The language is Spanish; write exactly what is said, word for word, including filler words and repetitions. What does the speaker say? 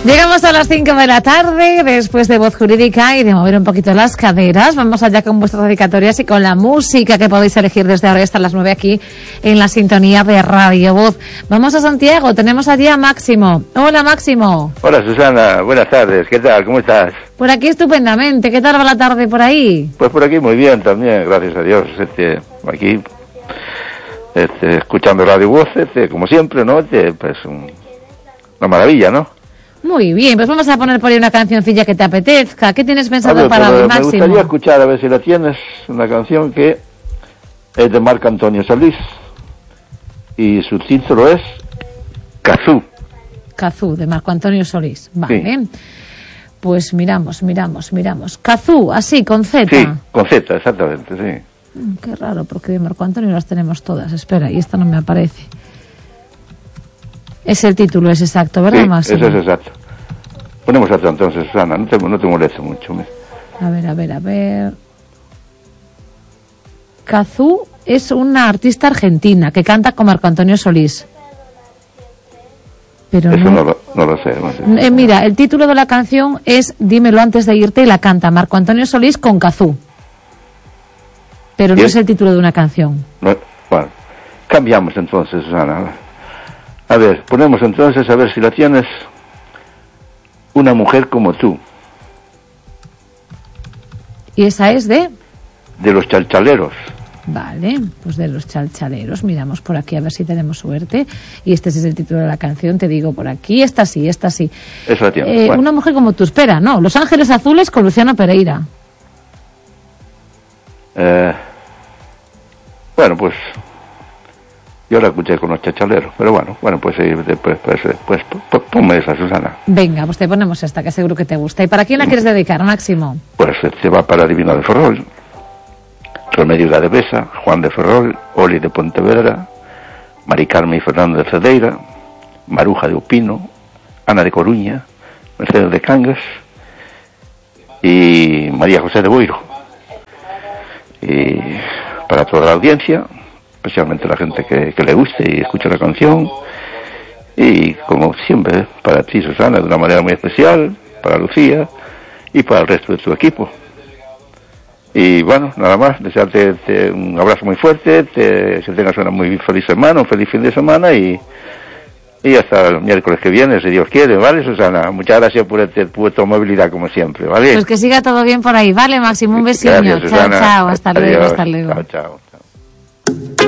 Llegamos a las cinco de la tarde, después de Voz Jurídica y de mover un poquito las caderas. Vamos allá con vuestras dedicatorias y con la música que podéis elegir desde ahora hasta las nueve aquí en la sintonía de Radio Voz. Vamos a Santiago, tenemos allí a Máximo. Hola, Máximo. Hola, Susana, buenas tardes, ¿qué tal? ¿Cómo estás? Por aquí estupendamente, ¿qué tal va la tarde por ahí? Pues por aquí muy bien también, gracias a Dios. Este, aquí, este, escuchando Radio Voz, este, como siempre, ¿no? Este, pues un, una maravilla, ¿no? Muy bien, pues vamos a poner por ahí una cancioncilla que te apetezca. ¿Qué tienes pensado ver, para hoy, Máximo? Me gustaría escuchar, a ver si la tienes, una canción que es de Marco Antonio Solís y su título es Cazú. Cazú, de Marco Antonio Solís. Vale. Sí. Pues miramos, miramos, miramos. Cazú, así, con Z. Sí, con Z, exactamente, sí. Mm, qué raro, porque de Marco Antonio las tenemos todas. Espera, y esta no me aparece. Es el título, es exacto, ¿verdad, sí, Máximo? Eso es exacto. Ponemos exacto entonces, Susana, no te, no te moleste mucho. ¿me? A ver, a ver, a ver. Cazú es una artista argentina que canta con Marco Antonio Solís. Pero Eso no, no, lo, no lo sé. No sé. Eh, mira, el título de la canción es Dímelo antes de irte y la canta Marco Antonio Solís con Cazú. Pero no ¿Bien? es el título de una canción. No, bueno, cambiamos entonces, Susana. A ver, ponemos entonces, a ver si la tienes, Una mujer como tú. ¿Y esa es de? De los Chalchaleros. Vale, pues de los Chalchaleros. Miramos por aquí a ver si tenemos suerte. Y este es el título de la canción, te digo por aquí. Esta sí, esta sí. Eso la tienes. Eh, bueno. Una mujer como tú. Espera, no. Los Ángeles Azules con Luciano Pereira. Eh, bueno, pues yo la escuché con los Chalchaleros, pero bueno, bueno, pues después, pues, pues, pues, pues ponme esa, Susana. Venga, pues te ponemos esta, que seguro que te gusta. ¿Y para quién la quieres dedicar, Máximo? Pues se va para Divino de Ferrol, Remedio de Besa, Juan de Ferrol, Oli de Pontevedra, Mari Carmen y Fernando de Cedeira, Maruja de Upino, Ana de Coruña, Mercedes de Cangas y María José de Boiro. Y para toda la audiencia, especialmente la gente que, que le guste y escuche la canción, y como siempre, para ti, Susana, de una manera muy especial, para Lucía y para el resto de tu equipo. Y bueno, nada más, desearte te, un abrazo muy fuerte, te, que tengas una muy feliz semana, un feliz fin de semana y, y hasta el miércoles que viene, si Dios quiere, ¿vale, Susana? Muchas gracias por, este, por tu amabilidad, como siempre, ¿vale? Pues que siga todo bien por ahí, ¿vale, Máximo? Un besillo. Gracias, chao, Susana. chao, hasta Adiós. luego, hasta luego. Chao, chao.